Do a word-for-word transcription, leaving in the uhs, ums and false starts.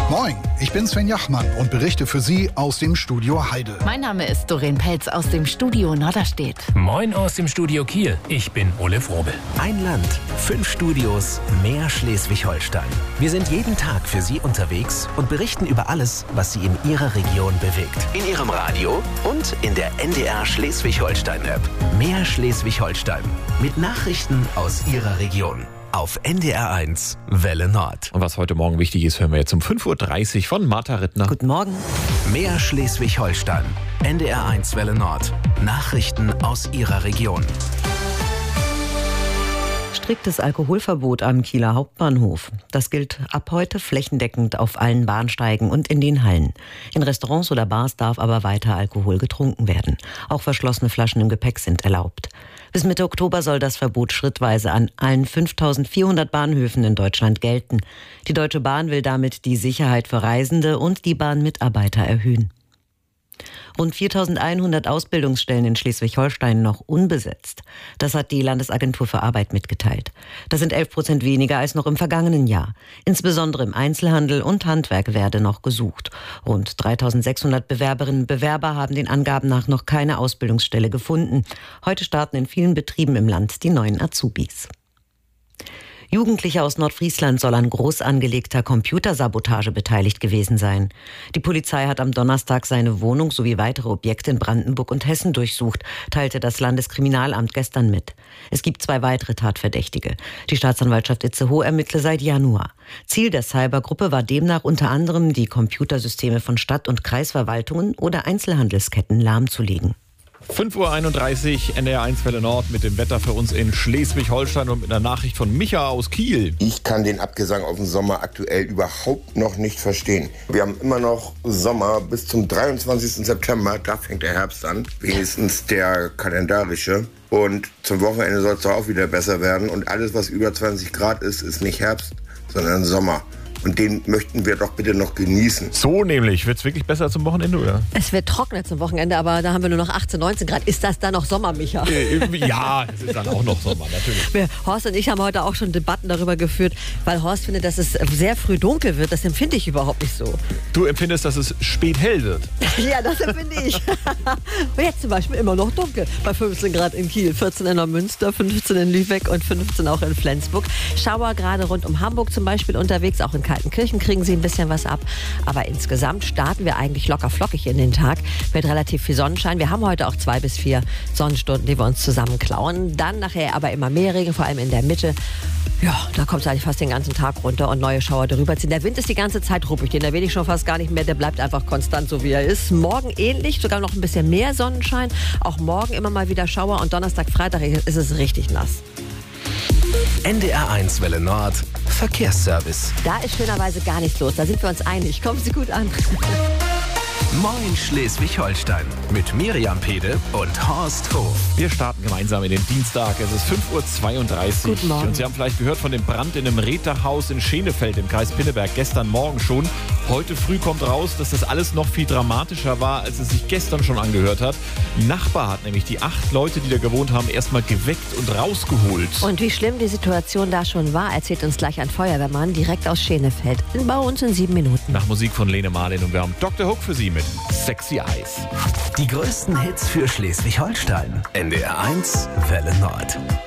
Moin, ich bin Sven Jachmann und berichte für Sie aus dem Studio Heide. Mein Name ist Doreen Pelz aus dem Studio Norderstedt. Moin aus dem Studio Kiel, ich bin Ole Frobel. Ein Land, fünf Studios, mehr Schleswig-Holstein. Wir sind jeden Tag für Sie unterwegs und berichten über alles, was Sie in Ihrer Region bewegt. In Ihrem Radio und in der N D R Schleswig-Holstein-App. Mehr Schleswig-Holstein mit Nachrichten aus Ihrer Region. Auf N D R eins, Welle Nord. Und was heute Morgen wichtig ist, hören wir jetzt um fünf Uhr dreißig von Martha Rittner. Guten Morgen. Mehr Schleswig-Holstein. N D R eins, Welle Nord. Nachrichten aus Ihrer Region. Striktes Alkoholverbot am Kieler Hauptbahnhof. Das gilt ab heute flächendeckend auf allen Bahnsteigen und in den Hallen. In Restaurants oder Bars darf aber weiter Alkohol getrunken werden. Auch verschlossene Flaschen im Gepäck sind erlaubt. Bis Mitte Oktober soll das Verbot schrittweise an allen fünftausendvierhundert Bahnhöfen in Deutschland gelten. Die Deutsche Bahn will damit die Sicherheit für Reisende und die Bahnmitarbeiter erhöhen. Rund viertausendeinhundert Ausbildungsstellen in Schleswig-Holstein noch unbesetzt. Das hat die Landesagentur für Arbeit mitgeteilt. Das sind elf Prozent weniger als noch im vergangenen Jahr. Insbesondere im Einzelhandel und Handwerk werde noch gesucht. Rund dreitausendsechshundert Bewerberinnen und Bewerber haben den Angaben nach noch keine Ausbildungsstelle gefunden. Heute starten in vielen Betrieben im Land die neuen Azubis. Jugendliche aus Nordfriesland soll an groß angelegter Computersabotage beteiligt gewesen sein. Die Polizei hat am Donnerstag seine Wohnung sowie weitere Objekte in Brandenburg und Hessen durchsucht, teilte das Landeskriminalamt gestern mit. Es gibt zwei weitere Tatverdächtige. Die Staatsanwaltschaft Itzehoe ermittle seit Januar. Ziel der Cybergruppe war demnach unter anderem, die Computersysteme von Stadt- und Kreisverwaltungen oder Einzelhandelsketten lahmzulegen. fünf Uhr einunddreißig, N D R eins Welle Nord mit dem Wetter für uns in Schleswig-Holstein und mit einer Nachricht von Micha aus Kiel. Ich kann den Abgesang auf den Sommer aktuell überhaupt noch nicht verstehen. Wir haben immer noch Sommer bis zum dreiundzwanzigsten September, da fängt der Herbst an, wenigstens der kalendarische. Und zum Wochenende soll es doch auch wieder besser werden. Und alles, was über zwanzig Grad ist, ist nicht Herbst, sondern Sommer. Und den möchten wir doch bitte noch genießen. So nämlich. Wird es wirklich besser zum Wochenende, oder? Es wird trockener zum Wochenende, aber da haben wir nur noch achtzehn, neunzehn Grad. Ist das dann noch Sommer, Micha? Ja, es ist dann auch noch Sommer, natürlich. Wir, Horst und ich haben heute auch schon Debatten darüber geführt, weil Horst findet, dass es sehr früh dunkel wird. Das empfinde ich überhaupt nicht so. Du empfindest, dass es spät hell wird? Ja, das empfinde ich. Und jetzt zum Beispiel immer noch dunkel. Bei fünfzehn Grad in Kiel, vierzehn in Neumünster, fünfzehn in Lübeck und fünfzehn auch in Flensburg. Schauer gerade rund um Hamburg zum Beispiel unterwegs, auch in Kaltenkirchen kriegen sie ein bisschen was ab. Aber insgesamt starten wir eigentlich locker flockig in den Tag mit relativ viel Sonnenschein. Wir haben heute auch zwei bis vier Sonnenstunden, die wir uns zusammen klauen. Dann nachher aber immer mehr Regen, vor allem in der Mitte. Ja, da kommt es eigentlich fast den ganzen Tag runter und neue Schauer darüber ziehen. Der Wind ist die ganze Zeit ruppig, den erwähne ich schon fast gar nicht mehr. Der bleibt einfach konstant so, wie er ist. Morgen ähnlich, sogar noch ein bisschen mehr Sonnenschein. Auch morgen immer mal wieder Schauer und Donnerstag, Freitag ist es richtig nass. N D R eins Welle Nord, Verkehrsservice. Da ist schönerweise gar nichts los, da sind wir uns einig. Kommen Sie gut an. Moin Schleswig-Holstein mit Miriam Pede und Horst Hof. Wir starten gemeinsam in den Dienstag. Es ist fünf Uhr zweiunddreißig. Guten Morgen. Und Sie haben vielleicht gehört von dem Brand in einem Reetdachhaus in Schenefeld im Kreis Pinneberg gestern Morgen schon. Heute früh kommt raus, dass das alles noch viel dramatischer war, als es sich gestern schon angehört hat. Ein Nachbar hat nämlich die acht Leute, die da gewohnt haben, erstmal geweckt und rausgeholt. Und wie schlimm die Situation da schon war, erzählt uns gleich ein Feuerwehrmann direkt aus Schenefeld. Bei uns in sieben Minuten. Nach Musik von Lene Marlin und wir haben Doktor Hook für Sie mit Sexy Eyes. Die größten Hits für Schleswig-Holstein. N D R eins Welle Nord.